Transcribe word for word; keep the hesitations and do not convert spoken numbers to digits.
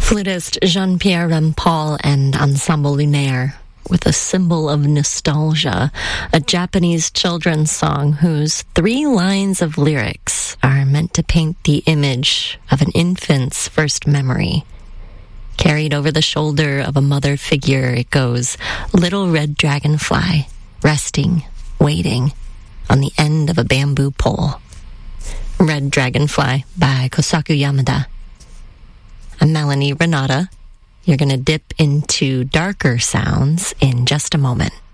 Flutist Jean-Pierre Rampal and Ensemble Lunaire with a symbol of nostalgia, a Japanese children's song whose three lines of lyrics are meant to paint the image of an infant's first memory. Carried over the shoulder of a mother figure, it goes, "Little red dragonfly, resting, waiting, on the end of a bamboo pole." Red Dragonfly by Kosaku Yamada. I'm Melanie Renata. You're going to dip into darker sounds in just a moment.